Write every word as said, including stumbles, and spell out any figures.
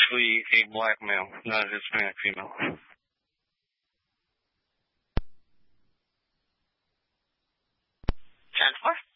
actually a black male, not a Hispanic female. ten four.